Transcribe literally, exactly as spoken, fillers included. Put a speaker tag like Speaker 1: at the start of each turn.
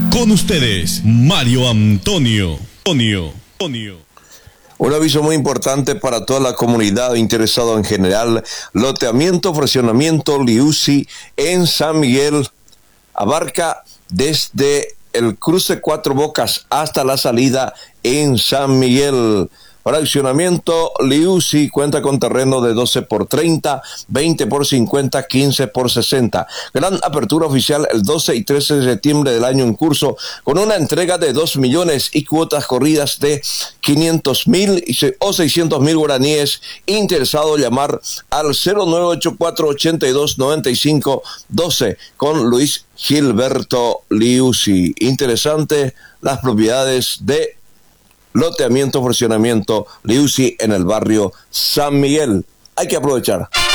Speaker 1: Con ustedes, Mario Antonio. Antonio. Antonio.
Speaker 2: Un aviso muy importante para toda la comunidad interesada en general. Loteamiento, fraccionamiento Liuzzi en San Miguel abarca desde el cruce Cuatro Bocas hasta la salida en San Miguel. Fraccionamiento Liuzzi cuenta con terreno de doce por treinta, veinte por cincuenta, quince por sesenta. Gran apertura oficial el doce y trece de septiembre del año en curso, con una entrega de dos millones y cuotas corridas de quinientos mil o seiscientos mil guaraníes. Interesado, llamar al cero nueve ocho cuatro, ochenta y dos, noventa y cinco, doce con Luis Gilberto Liuzzi. Interesante las propiedades de Loteamiento, fraccionamiento Liuzzi en el barrio San Miguel. Hay que aprovechar.